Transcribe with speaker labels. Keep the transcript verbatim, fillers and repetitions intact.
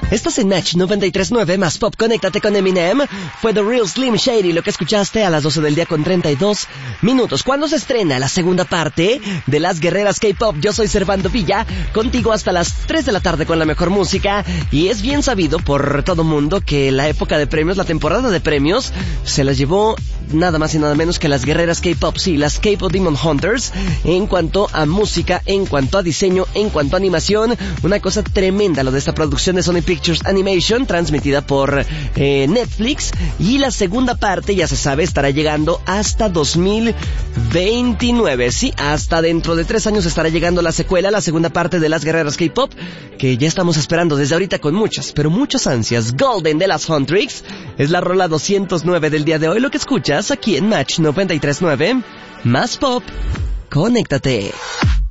Speaker 1: Estás en Match noventa y tres punto nueve más Pop. Conéctate con Eminem. Fue The Real Slim Shady lo que escuchaste a las doce del día con treinta y dos minutos. ¿Cuándo se estrena la segunda parte de Las Guerreras K-Pop? Yo soy Servando Villa, contigo hasta las tres de la tarde con la mejor música. Y es bien sabido por todo mundo que la época de premios, la temporada de premios, se las llevó nada más y nada menos que las Guerreras K-Pop. Sí, las K-Pop Demon Hunters. En cuanto a música, en cuanto a diseño, en cuanto a animación, una cosa tremenda lo de esta producción de Sony Pictures Animation, transmitida por eh, Netflix. Y la segunda parte, ya se sabe, estará llegando hasta dos mil veintinueve. Sí, hasta dentro de tres años estará llegando la secuela, la segunda parte de Las Guerreras K-Pop, que ya estamos esperando desde ahorita con muchas, pero muchas ansias. Golden de las Huntrix es la rola doscientos nueve del día de hoy, lo que escuchas aquí en Match noventa y tres punto nueve más Pop. Conéctate.